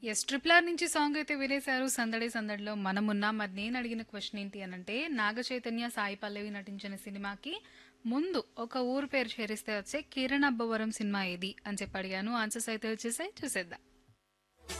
Yes. 'Triple R' నుంచి song అయితే వినేశారు. 'సందడి సందడిలో మనమున్నాం'. మరి నేను అడిగిన క్వెషన్ ఏంటి అనంటే, నాగ చైతన్య, సాయి పల్లవి నటించిన సినిమాకి ముందు ఒక ఊరు పేరు చేరిస్తే వచ్చే 'కిరణ్ అబ్బవరం' సినిమా ఏది అని చెప్పి అడిగాను. ఆన్సర్స్ అయితే వచ్చేసాయి, చూసేద్దాం.